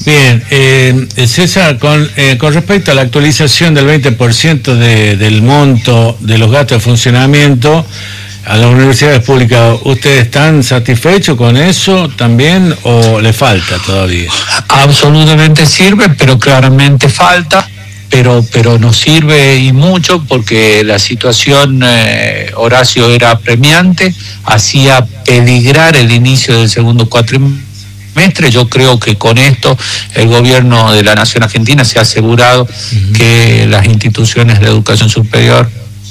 Bien, César, con respecto a la actualización del 20% del monto de los gastos de funcionamiento a las universidades públicas, ¿ustedes están satisfechos con eso también o le falta todavía? Absolutamente sirve, pero claramente falta. Pero nos sirve y mucho porque la situación, Horacio, era apremiante, hacía peligrar el inicio del segundo cuatrimestre. Yo creo que con esto el gobierno de la Nación Argentina se ha asegurado que las instituciones de educación superior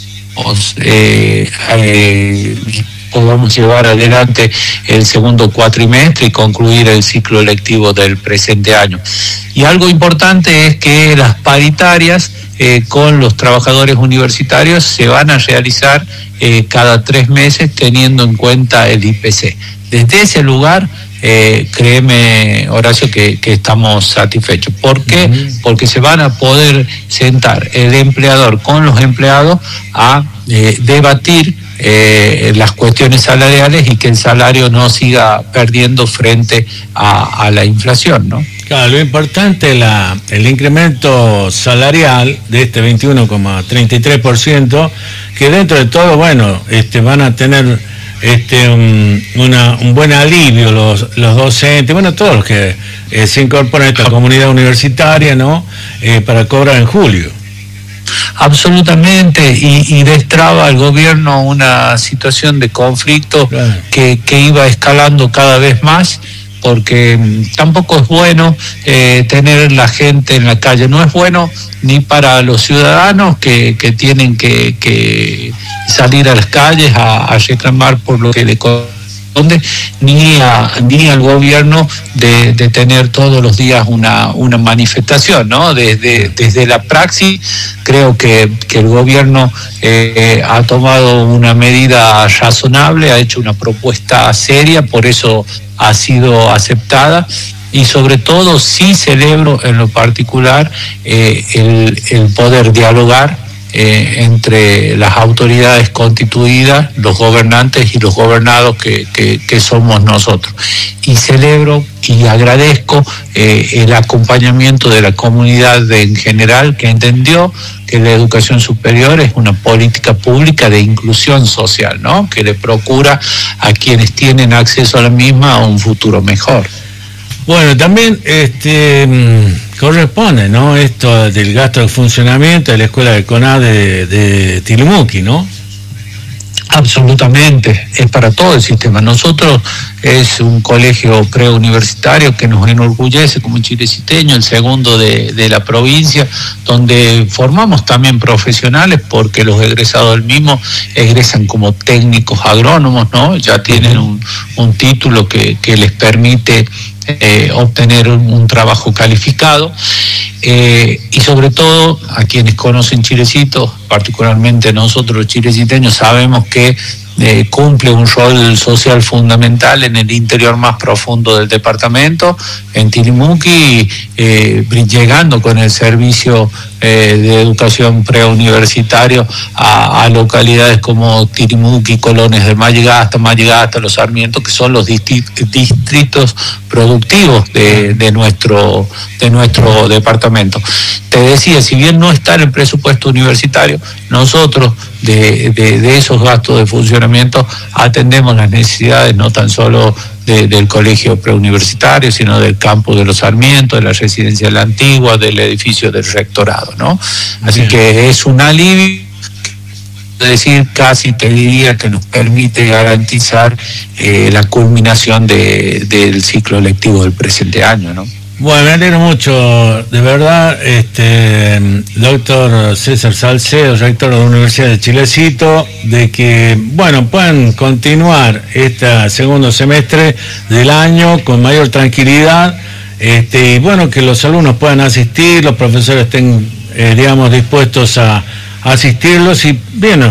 podamos llevar adelante el segundo cuatrimestre y concluir el ciclo lectivo del presente año. Y algo importante es que las paritarias con los trabajadores universitarios se van a realizar cada 3 meses teniendo en cuenta el IPC. Desde ese lugar, créeme, Horacio, que estamos satisfechos. ¿Por qué? Porque se van a poder sentar el empleador con los empleados a debatir las cuestiones salariales y que el salario no siga perdiendo frente a la inflación, ¿no? Claro, lo importante es el incremento salarial de este 21,33%, que dentro de todo, bueno, van a tener un buen alivio los docentes, bueno, todos los que se incorporan a esta comunidad universitaria, ¿no? Para cobrar en julio. Absolutamente, y destraba al gobierno una situación de conflicto, claro, que iba escalando cada vez más, porque tampoco es bueno tener la gente en la calle, no es bueno ni para los ciudadanos que tienen que salir a las calles a reclamar por lo que le corresponde, ni al gobierno de tener todos los días una manifestación, ¿no? Desde la praxis creo que el gobierno ha tomado una medida razonable, ha hecho una propuesta seria, por eso ha sido aceptada, y sobre todo sí celebro en lo particular el poder dialogar entre las autoridades constituidas, los gobernantes y los gobernados que somos nosotros. Y celebro y agradezco el acompañamiento de la comunidad en general, que entendió que la educación superior es una política pública de inclusión social, ¿no? Que le procura a quienes tienen acceso a la misma a un futuro mejor. Bueno, también corresponde, ¿no?, esto del gasto de funcionamiento de la escuela de CONAD de Tilimuqui, ¿no? Absolutamente, es para todo el sistema. Nosotros es un colegio preuniversitario que nos enorgullece como chileciteño, el segundo de la provincia, donde formamos también profesionales, porque los egresados del mismo egresan como técnicos agrónomos, ¿no? Ya tienen un título que les permite obtener un trabajo calificado, y sobre todo a quienes conocen Chilecito, particularmente nosotros los chileciteños, sabemos que cumple un rol social fundamental en el interior más profundo del departamento, en Tilimuqui, llegando con el servicio de educación preuniversitario a localidades como Tilimuqui, Colones de Mallegasta, Los Sarmientos, que son los distritos productivos de nuestro departamento. Te decía, si bien no está en el presupuesto universitario, nosotros de esos gastos de funcionamiento atendemos las necesidades no tan solo del colegio preuniversitario, sino del campus de Los Sarmientos, de la residencia de la Antigua, del edificio del rectorado, ¿no? Así que es un alivio, es decir, casi te diría que nos permite garantizar la culminación del ciclo lectivo del presente año, ¿no? Bueno, me alegro mucho, de verdad, doctor César Salcedo, rector de la Universidad de Chilecito, de que, bueno, puedan continuar este segundo semestre del año con mayor tranquilidad, y bueno, que los alumnos puedan asistir, los profesores estén, digamos, dispuestos a asistirlos, y bien,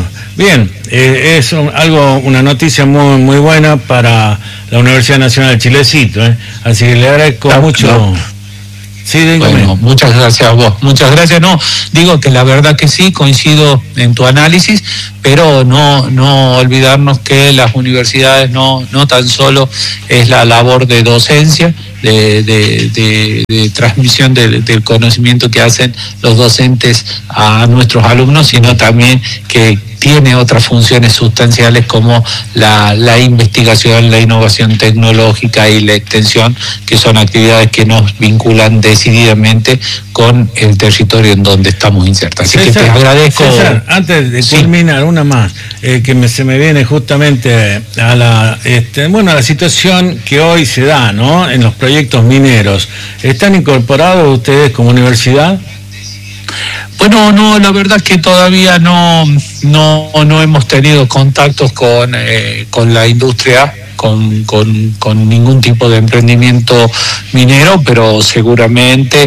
es una noticia muy, muy buena para la Universidad Nacional de Chilecito, así que le agradezco mucho. Sí, bueno, muchas gracias a vos. Muchas gracias. No, digo que la verdad que sí, coincido en tu análisis, pero no olvidarnos que las universidades no tan solo es la labor de docencia, de transmisión del conocimiento que hacen los docentes a nuestros alumnos, sino también que tiene otras funciones sustanciales como la investigación, la innovación tecnológica y la extensión, que son actividades que nos vinculan decididamente con el territorio en donde estamos insertos. Así César, que te agradezco. César, antes de culminar, una más, se me viene justamente a la situación que hoy se da, ¿no?, en los proyectos mineros. ¿Están incorporados ustedes como universidad? Bueno, no, la verdad es que todavía no hemos tenido contactos con la industria, con ningún tipo de emprendimiento minero, pero seguramente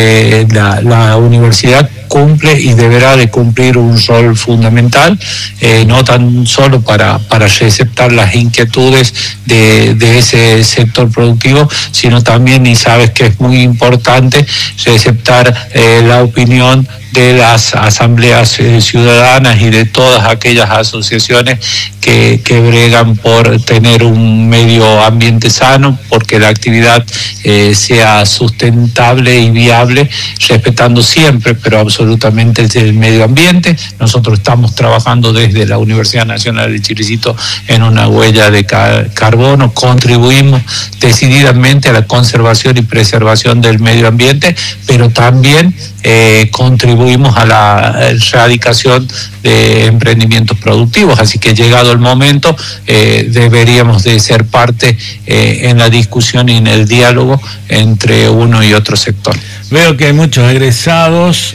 la universidad cumple y deberá de cumplir un rol fundamental, no tan solo para receptar las inquietudes de ese sector productivo, sino también, y sabes que es muy importante, receptar la opinión de las asambleas ciudadanas y de todas aquellas asociaciones que bregan por tener un medio ambiente sano, porque la actividad sea sustentable y viable, respetando siempre, pero absolutamente, el medio ambiente. Nosotros estamos trabajando desde la Universidad Nacional de Chilecito en una huella de carbono, contribuimos decididamente a la conservación y preservación del medio ambiente, pero también contribuimos a la erradicación de emprendimientos productivos. Así que llegado el momento, deberíamos de ser parte en la discusión y en el diálogo entre uno y otro sector. Veo que hay muchos egresados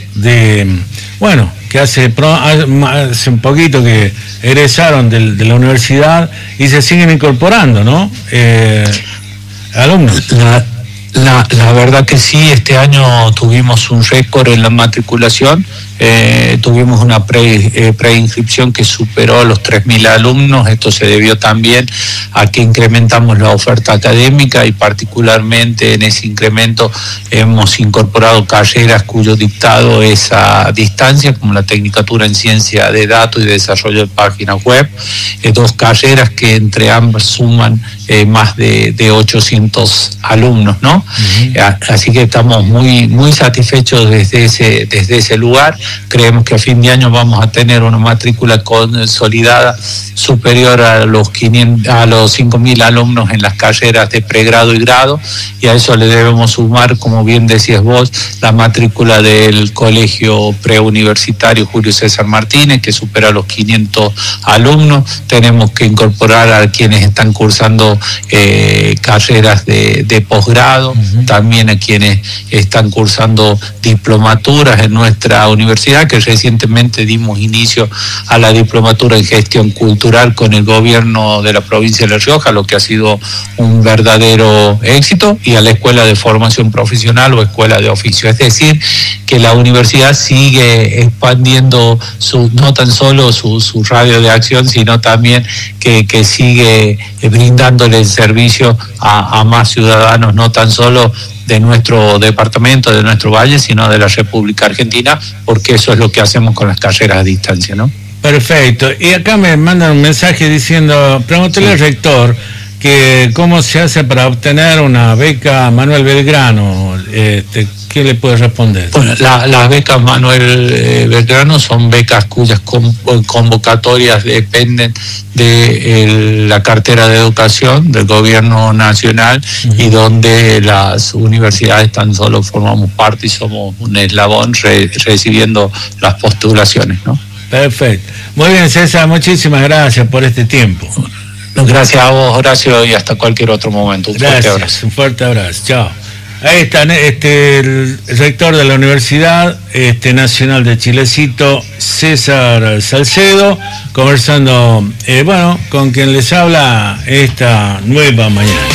que hace un poquito que egresaron de la universidad y se siguen incorporando, ¿no? Alumnos. La verdad que sí, este año tuvimos un récord en la matriculación, tuvimos una preinscripción que superó los 3.000 alumnos. Esto se debió también a que incrementamos la oferta académica, y particularmente en ese incremento hemos incorporado carreras cuyo dictado es a distancia, como la Tecnicatura en Ciencia de Datos y Desarrollo de Páginas Web, dos carreras que entre ambas suman más de 800 alumnos, ¿no? Uh-huh. Así que estamos muy satisfechos desde ese lugar. Creemos que a fin de año vamos a tener una matrícula consolidada superior a los 5.000 alumnos en las carreras de pregrado y grado, y a eso le debemos sumar, como bien decías vos, la matrícula del Colegio Preuniversitario Julio César Martínez, que supera los 500 alumnos. Tenemos que incorporar a quienes están cursando carreras de posgrado, uh-huh. También a quienes están cursando diplomaturas en nuestra universidad, que recientemente dimos inicio a la diplomatura en gestión cultural con el gobierno de la provincia de La Rioja, lo que ha sido un verdadero éxito, y a la escuela de formación profesional o escuela de oficio. Es decir, que la universidad sigue expandiendo no tan solo su radio de acción, sino también que sigue brindándole el servicio a más ciudadanos, no tan solo de nuestro departamento, de nuestro valle, sino de la República Argentina, porque eso es lo que hacemos con las carreras a distancia, ¿no? Perfecto. Y acá me mandan un mensaje diciendo, pregúntale al rector que cómo se hace para obtener una beca Manuel Belgrano. ¿Qué le puede responder? Bueno, las becas Manuel Belgrano son becas cuyas convocatorias dependen de la cartera de educación del gobierno nacional, uh-huh. Y donde las universidades tan solo formamos parte y somos un eslabón recibiendo las postulaciones, ¿no? Perfecto. Muy bien, César, muchísimas gracias por este tiempo. Gracias a vos, Horacio, y hasta cualquier otro momento. Un fuerte abrazo. Chao. Ahí está el rector de la Universidad Nacional de Chilecito, César Salcedo, conversando con quien les habla esta nueva mañana.